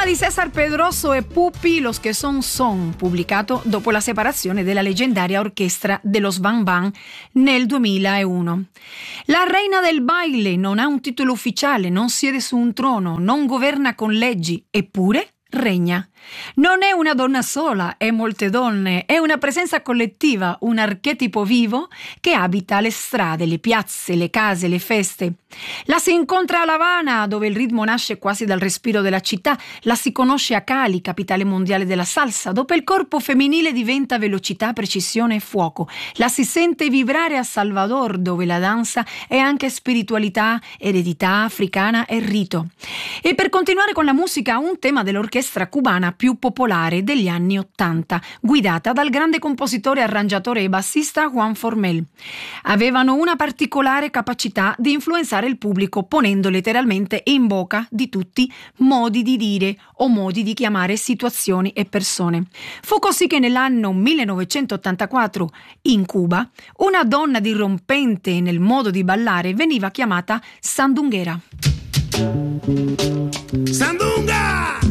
Poema di César Pedroso e Pupi, Los que son, pubblicato dopo la separazione della leggendaria orchestra dello Bang Bang nel 2001. La reina del baile non ha un titolo ufficiale, non siede su un trono, non governa con leggi, eppure regna. Non è una donna sola, è molte donne, è una presenza collettiva, un archetipo vivo che abita le strade, le piazze, le case, le feste. La si incontra a La Habana, dove il ritmo nasce quasi dal respiro della città, la si conosce a Cali, capitale mondiale della salsa, dove il corpo femminile diventa velocità, precisione e fuoco. La si sente vibrare a Salvador, dove la danza è anche spiritualità, eredità africana e rito. E per continuare con la musica, un tema dell'orchestra cubana più popolare degli anni '80, guidata dal grande compositore, arrangiatore e bassista Juan Formel. Avevano una particolare capacità di influenzare il pubblico, ponendo letteralmente in bocca di tutti modi di dire o modi di chiamare situazioni e persone. Fu così che nell'anno 1984, in Cuba, una donna dirompente nel modo di ballare veniva chiamata sandunguera. Sandunga!